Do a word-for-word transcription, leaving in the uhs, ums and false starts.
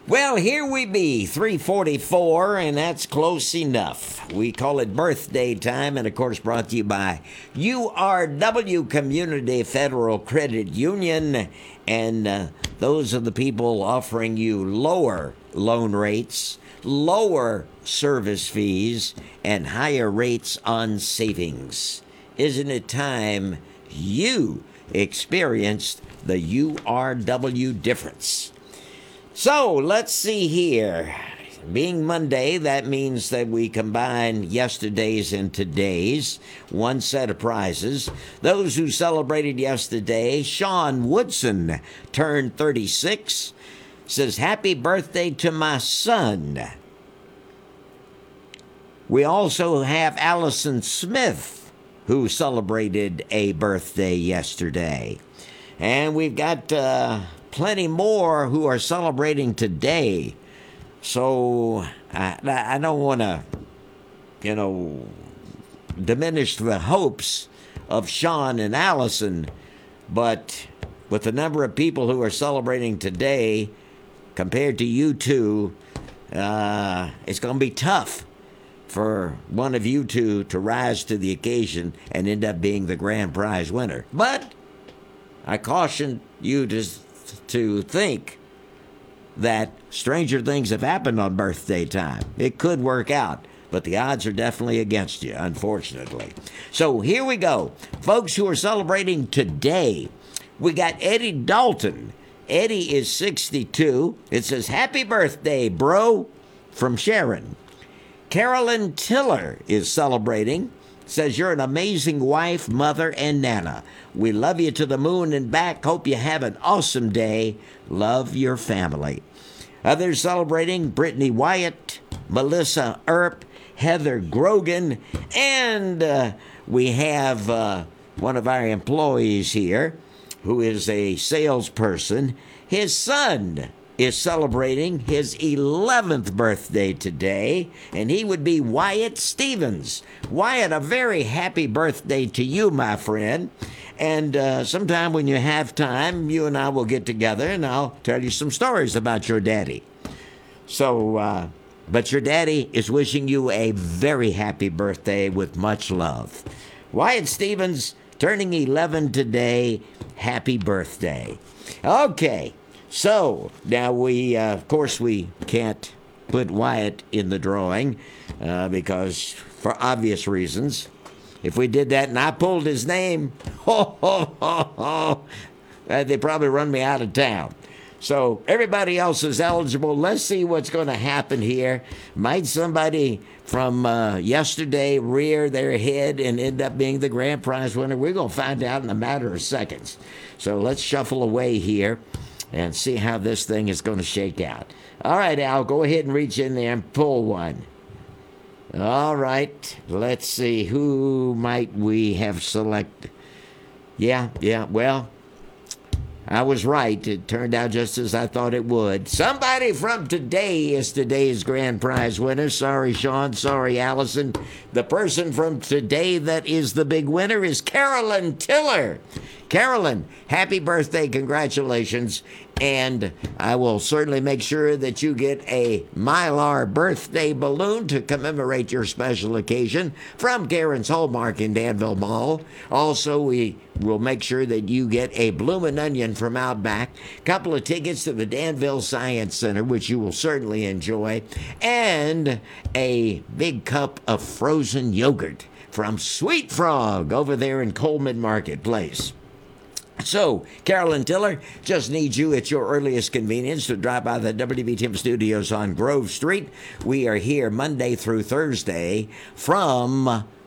Well, here we be, three forty-four, and that's close enough. We call it birthday time, and of course brought to you by U R W Community Federal Credit Union, and uh, those are the people offering you lower loan rates, lower service fees, and higher rates on savings. Isn't it time you experienced the U R W difference? So, let's see here. Being Monday, that means that we combine yesterday's and today's. One set of prizes. Those who celebrated yesterday, Sean Woodson turned thirty-six. Says, happy birthday to my son. We also have Allison Smith, who celebrated a birthday yesterday. And we've got uh, plenty more who are celebrating today. So I, I don't want to, you know, diminish the hopes of Sean and Allison, but with the number of people who are celebrating today compared to you two, uh, it's going to be tough for one of you two to rise to the occasion and end up being the grand prize winner. But I caution you to, to think that stranger things have happened on birthday time. It could work out, but the odds are definitely against you, unfortunately. So here we go. Folks who are celebrating today, we got Eddie Dalton. Eddie is sixty-two. It says, happy birthday, bro, from Sharon. Carolyn Tiller is celebrating. Says, you're an amazing wife, mother, and nana. We love you to the moon and back. Hope you have an awesome day. Love your family. Others celebrating, Brittany Wyatt, Melissa Earp, Heather Grogan, and uh, we have uh, one of our employees here who is a salesperson. His son is celebrating his eleventh birthday today, and he would be Wyatt Stevens. Wyatt, a very happy birthday to you, my friend. And uh, sometime when you have time, you and I will get together, and I'll tell you some stories about your daddy. So, uh, but your daddy is wishing you a very happy birthday with much love. Wyatt Stevens, turning eleven today. Happy birthday. Okay. So, now we, uh, of course, we can't put Wyatt in the drawing uh, because, for obvious reasons, if we did that and I pulled his name, ho, ho, ho, ho, uh, they'd probably run me out of town. So, everybody else is eligible. Let's see what's going to happen here. Might somebody from uh, yesterday rear their head and end up being the grand prize winner? We're going to find out in a matter of seconds. So, let's shuffle away here and see how this thing is going to shake out. All right, Al, go ahead and reach in there and pull one. All right, let's see. Who might we have selected? Yeah, yeah, well, I was right. It turned out just as I thought it would. Somebody from today is today's grand prize winner. Sorry, Sean. Sorry, Allison. The person from today that is the big winner is Carolyn Tiller. Carolyn, happy birthday. Congratulations. And I will certainly make sure that you get a Mylar birthday balloon to commemorate your special occasion from Karen's Hallmark in Danville Mall. Also, we will make sure that you get a Bloomin' Onion from Outback, a couple of tickets to the Danville Science Center, which you will certainly enjoy, and a big cup of frozen yogurt from Sweet Frog over there in Coleman Marketplace. So, Carolyn Tiller, just need you at your earliest convenience to drop by the W V T M studios on Grove Street. We are here Monday through Thursday from